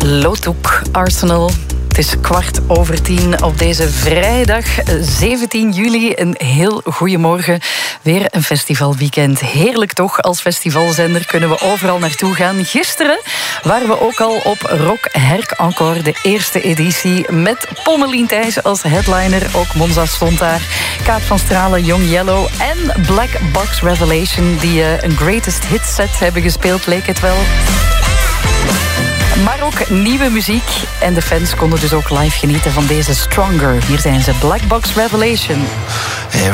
Lotuk Arsenal. Het is 10:15 op deze vrijdag 17 juli. Een heel goede morgen. Weer een festivalweekend. Heerlijk toch, als festivalzender kunnen we overal naartoe gaan. Gisteren waren we ook al op Rock Herk Encore, de eerste editie. Met Pommelien Thijs als headliner. Ook Monza stond daar. Kaat van Stralen, Young Yellow en Black Box Revelation, die een greatest hit set hebben gespeeld, leek het wel. Maar ook nieuwe muziek. En de fans konden dus ook live genieten van deze Stronger. Hier zijn ze, Black Box Revelation.